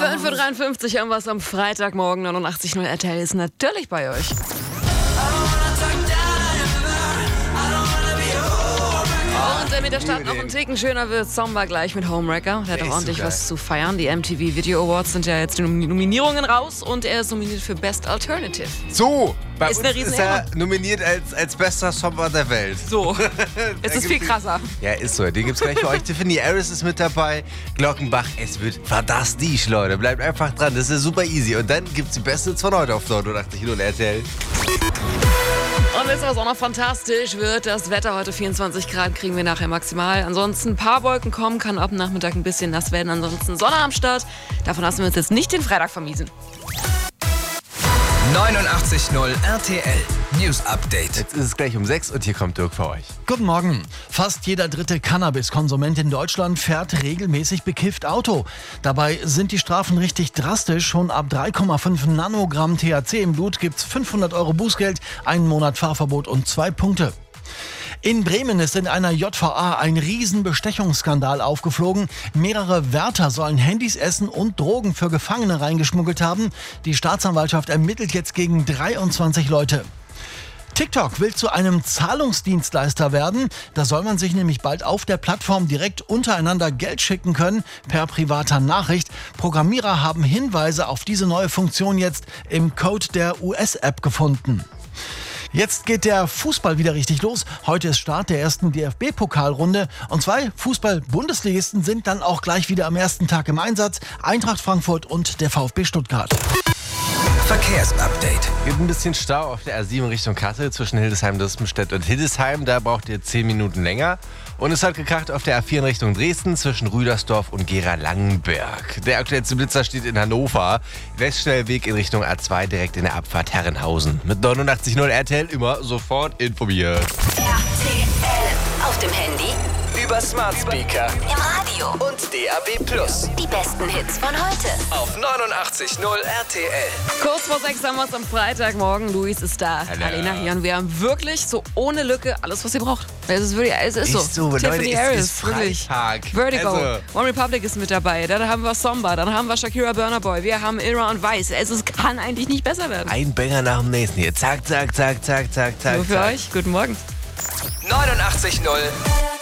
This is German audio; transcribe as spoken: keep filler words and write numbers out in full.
fünf Uhr dreiundfünfzig irgendwas am Freitagmorgen. neunundachtzig Komma null R T L ist natürlich bei euch. Und damit der Start noch ein Ticken schöner wird, Zomba gleich mit Homewrecker. Der hat doch ordentlich so was zu feiern. Die M T V Video Awards sind ja jetzt die Nominierungen raus und er ist nominiert für Best Alternative. So, bei ist uns eine ist er nominiert als, als bester Zomba der Welt. So, es ist viel krasser. Ja, ist so. Den gibt's gleich für euch. Tiffany Harris ist mit dabei. Glockenbach, es wird fantastisch, Leute. Bleibt einfach dran, das ist super easy. Und dann gibt's die beste von heute auf neunundachtzig Komma null R T L. Und wisst ihr, was auch noch fantastisch wird? Das Wetter heute vierundzwanzig Grad kriegen wir nachher maximal. Ansonsten ein paar Wolken kommen, kann ab Nachmittag ein bisschen nass werden. Ansonsten Sonne am Start. Davon lassen wir uns jetzt nicht den Freitag vermiesen. neunundachtzig Komma null R T L News Update. Jetzt ist es gleich um sechs und hier kommt Dirk für euch. Guten Morgen. Fast jeder dritte Cannabis-Konsument in Deutschland fährt regelmäßig bekifft Auto. Dabei sind die Strafen richtig drastisch. Schon ab drei Komma fünf Nanogramm T H C im Blut gibt's fünfhundert Euro Bußgeld, einen Monat Fahrverbot und zwei Punkte. In Bremen ist in einer J V A ein Riesenbestechungsskandal aufgeflogen. Mehrere Wärter sollen Handys, Essen und Drogen für Gefangene reingeschmuggelt haben. Die Staatsanwaltschaft ermittelt jetzt gegen dreiundzwanzig Leute. TikTok will zu einem Zahlungsdienstleister werden. Da soll man sich nämlich bald auf der Plattform direkt untereinander Geld schicken können, per privater Nachricht. Programmierer haben Hinweise auf diese neue Funktion jetzt im Code der U S-App gefunden. Jetzt geht der Fußball wieder richtig los. Heute ist Start der ersten D F B-Pokalrunde. Und zwei Fußball-Bundesligisten sind dann auch gleich wieder am ersten Tag im Einsatz. Eintracht Frankfurt und der VfB Stuttgart. Verkehrsupdate. Gibt ein bisschen Stau auf der A sieben Richtung Kassel zwischen Hildesheim, Dirstenstedt und Hildesheim. Da braucht ihr zehn Minuten länger. Und es hat gekracht auf der A vier in Richtung Dresden zwischen Rüdersdorf und Gera-Langenberg. Der aktuellste Blitzer steht in Hannover. Westschnellweg in Richtung A zwei direkt in der Abfahrt Herrenhausen. Mit neunundachtzig Komma null R T L immer sofort informiert. R T L auf dem Handy, Über Smart Speaker im Radio und D A B Plus. die besten Hits von heute. Auf neunundachtzig Komma null R T L. Kurz vor sechs haben wir es am Freitagmorgen. Luis ist da. Hallo. Alena hier. Und wir haben wirklich so ohne Lücke alles, was ihr braucht. Es ist wirklich, es ist so. Ist so, Leute, Tiffany es Harris, ist wirklich. Freitag. Vertigo. Also. One Republic ist mit dabei. Dann haben wir Zomba. Dann haben wir Shakira Burna Boy. Wir haben Ira und Weiss. Es ist, kann eigentlich nicht besser werden. Ein Banger nach dem nächsten hier. Zack, zack, zack, zack, zack, zack. Nur für zack. euch. Guten Morgen. neunundachtzig Komma null